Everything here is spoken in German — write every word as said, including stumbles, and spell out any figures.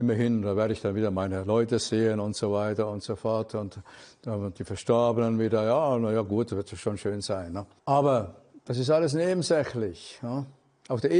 Immerhin, da werde ich dann wieder meine Leute sehen und so weiter und so fort. Und die Verstorbenen wieder, ja, na ja, gut, wird schon schön sein. Ne? Aber das ist alles nebensächlich. Ja? Auf der